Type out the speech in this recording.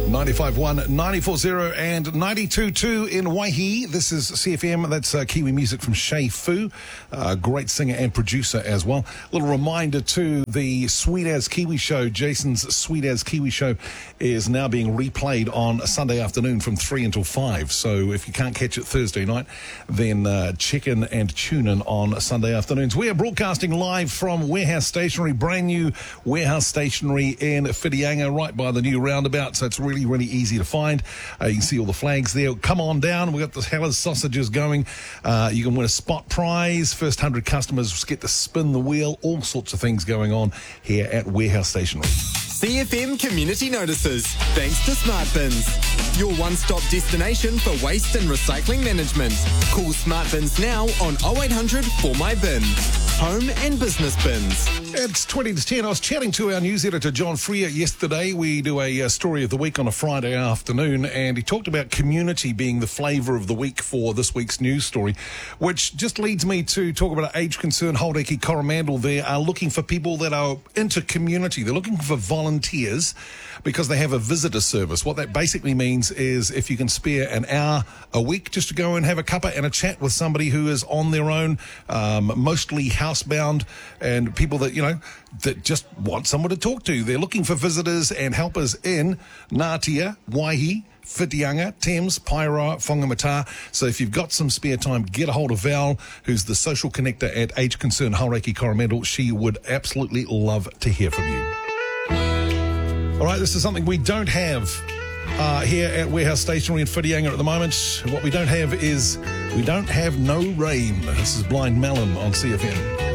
95.1, 94.0 and 92.2 in Waihi. This is CFM. That's Kiwi music from Shay Fu, great singer and producer as well. A little reminder too, the Sweet As Kiwi show, Jason's Sweet As Kiwi show, is now being replayed on a Sunday afternoon from 3 until 5. So if you can't catch it Thursday night, then check in and tune in on Sunday afternoons. We are broadcasting live from Warehouse Stationery, brand new Warehouse Stationery in Whitianga, right by the new roundabout. So it's really easy to find. You can see all the flags there. Come on down. We've got the Hellas sausages going. You can win a spot prize. First 100 customers get to spin the wheel. All sorts of things going on here at Warehouse Stationery. CFM Community Notices, thanks to Smart Bins, your one-stop destination for waste and recycling management. Call Smart Bins now on 0800 For My Bin. Home and business bins. It's 20 to 10. I was chatting to our news editor, John Freer, yesterday. We do a story of the week on a Friday afternoon, and he talked about community being the flavour of the week for this week's news story, which just leads me to talk about Age Concern Haureki Coromandel. They are looking for people that are into community. They're looking for volunteers because they have a visitor service. What that basically means is if you can spare an hour a week just to go and have a cuppa and a chat with somebody who is on their own, mostly housebound, and people that, you know, that just want someone to talk to. They're looking for visitors and helpers in Ngatea, Waihi, Whitianga, Thames, Paeroa, Whangamata. So if you've got some spare time, get a hold of Val, who's the social connector at Age Concern Haureki Coromandel. She would absolutely love to hear from you. All right, this is something we don't have here at Warehouse Stationery in Whitianga at the moment. What we don't have is we don't have no rain. This is Blind Melon on CFM.